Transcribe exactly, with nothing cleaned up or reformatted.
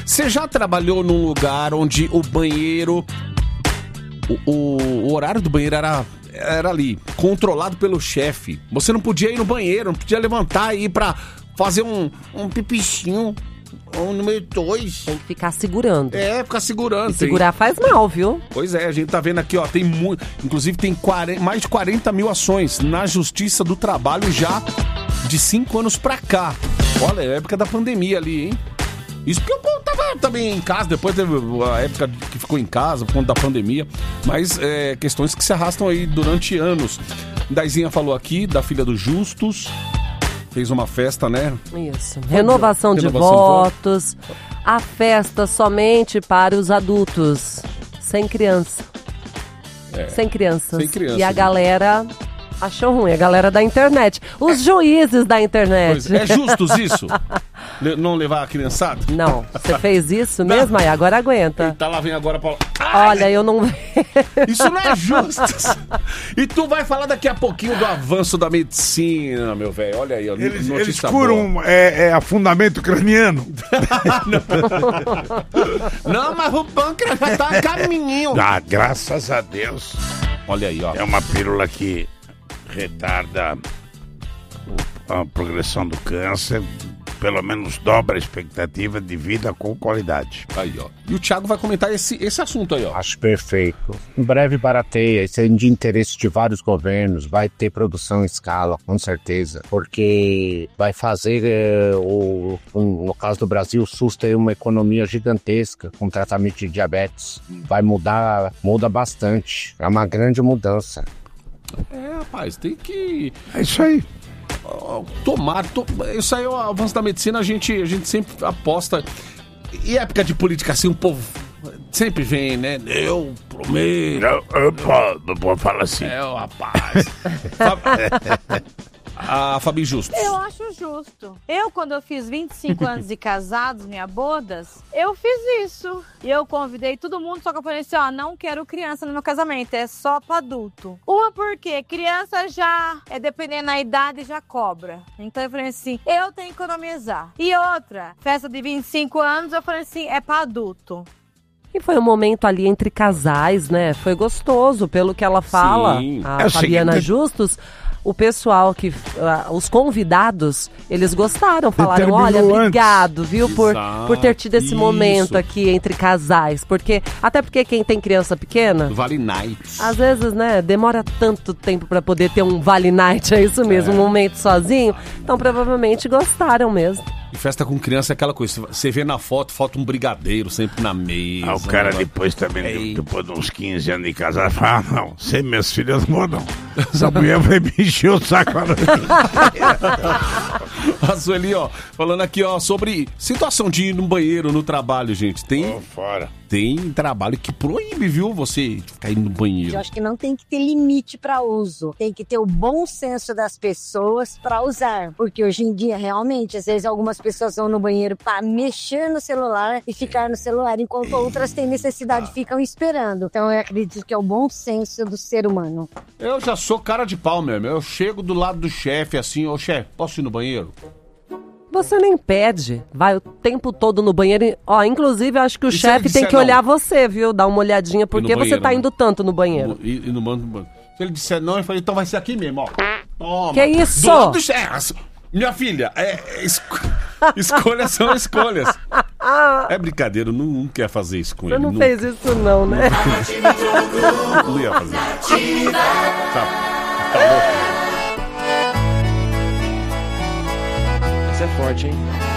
Você já trabalhou num lugar onde o banheiro... O, o, o horário do banheiro era, era ali, controlado pelo chefe. Você não podia ir no banheiro, não podia levantar e ir pra fazer um, um pipichinho, um número dois. Tem que ficar segurando. É, ficar segurando. E segurar tem... faz mal, viu? Pois é, a gente tá vendo aqui, ó, tem muito... Inclusive tem quarenta, mais de quarenta mil ações na Justiça do Trabalho já de cinco anos pra cá. Olha, é a época da pandemia ali, hein? Isso porque o povo tava também em casa, depois teve a época que ficou em casa por conta da pandemia, mas é, questões que se arrastam aí durante anos. Daizinha falou aqui da filha do Justus, fez uma festa, né? Isso, renovação, de, Renovação votos, de votos, a festa somente para os adultos, sem criança. É, sem crianças. Sem criança. E a galera... achou ruim, a galera da internet. Os é. juízes da internet. Pois, é justos isso? Le- não levar a criançada? Não. Você fez isso mesmo, aí agora aguenta. Eita, lá vem agora pra... Olha, eu não... Isso não é justo. E tu vai falar daqui a pouquinho do avanço da medicina, meu velho. Olha aí, ó, eles, notícia eles curam é, é, afundamento craniano. não. não, mas o pâncreas já tá a caminho. Ah, graças a Deus. Olha aí, ó. É uma pílula que retarda a progressão do câncer, pelo menos dobra a expectativa de vida com qualidade. Aí, ó. E o Thiago vai comentar esse, esse assunto aí, ó. Acho perfeito. Em breve barateia, isso é de interesse de vários governos, vai ter produção em escala, com certeza, porque vai fazer, é, o, um, no caso do Brasil, o SUS ter uma economia gigantesca com tratamento de diabetes. Vai mudar, muda bastante. É uma grande mudança. É, rapaz, tem que... É isso aí. Tomar, to... isso aí é o avanço da medicina, a gente, a gente sempre aposta. E época de política assim, o povo sempre vem, né? Eu prometo. Não, opa, não pode falar assim. É, o rapaz. A Fabi Justo. Eu acho justo. Eu, quando eu fiz vinte e cinco anos de casados, minha bodas, eu fiz isso. E eu convidei todo mundo, só que eu falei assim, ó, não quero criança no meu casamento, é só pra adulto. Uma porque criança já, é dependendo da idade, já cobra. Então eu falei assim, eu tenho que economizar. E outra, festa de vinte e cinco anos, eu falei assim, é pra adulto. E foi um momento ali entre casais, né? Foi gostoso, pelo que ela fala, Sim. a É Fabiana seguinte... Justus. O pessoal que, uh, os convidados, eles gostaram, falaram, Determinou olha, obrigado, antes. viu, por, Exato, por ter tido esse isso. momento aqui entre casais, porque, até porque quem tem criança pequena, Vale Nights. às vezes, né, demora tanto tempo pra poder ter um Vale Night, é isso mesmo, É. um momento sozinho, então provavelmente gostaram mesmo. E festa com criança é aquela coisa, você vê na foto, falta um brigadeiro sempre na mesa. Ah, o cara né? depois também, Ei. depois de uns quinze anos de casar, fala, ah, não, sem meus filhos não vou não. Essa mulher vai me encher o saco. A Sueli, ó, falando aqui, ó, sobre situação de ir no banheiro, no trabalho, gente. Tem, Tô fora. tem trabalho que proíbe, viu, você ficar indo no banheiro. Eu acho que não tem que ter limite para uso. Tem que ter o bom senso das pessoas para usar. Porque hoje em dia, realmente, às vezes algumas pessoas vão no banheiro para mexer no celular e ficar no celular, enquanto outras têm necessidade e ficam esperando. Então eu acredito que é o bom senso do ser humano. Eu já sou cara de pau mesmo. Eu chego do lado do chefe assim, ô chefe, posso ir no banheiro? Você nem pede, vai o tempo todo no banheiro. E, ó, inclusive, eu acho que o E se chefe ele tem disser que não? olhar você, viu? Dar uma olhadinha, porque você banheiro, tá né? indo tanto no banheiro. E, e no banheiro. Se ele disser não, eu falei, então vai ser aqui mesmo, ó. Toma. Que isso? Do lado do chefe. Minha filha, é, é esco... escolhas são escolhas. É brincadeira, não, não quer fazer isso com Você ele. não nunca. fez isso não, né? Não ia fazer. Tá, tá louco. Essa é forte, hein?